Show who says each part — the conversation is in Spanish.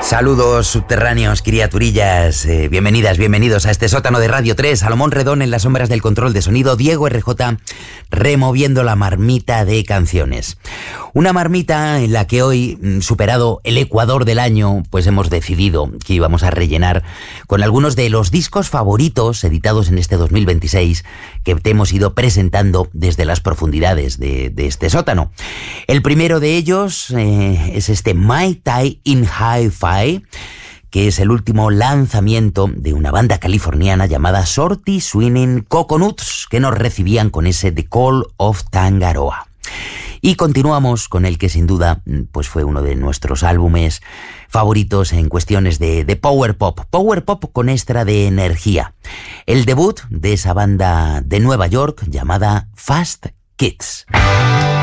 Speaker 1: Saludos subterráneos, criaturillas, bienvenidas, bienvenidos a este sótano de Radio 3, Salomón Redón en las sombras del control de sonido, Diego RJ removiendo la marmita de canciones. Una marmita en la que hoy, superado el ecuador del año, pues hemos decidido que íbamos a rellenar con algunos de los discos favoritos editados en este 2026 que te hemos ido presentando desde las profundidades de este sótano. El primero de ellos es este Mai Tai in Hi-Fi, que es el último lanzamiento de una banda californiana llamada Shorty Swinging Coconuts, que nos recibían con ese The Call of Tangaroa. Y continuamos con el que sin duda pues fue uno de nuestros álbumes favoritos en cuestiones de power pop con extra de energía. El debut de esa banda de Nueva York llamada Fast Kids.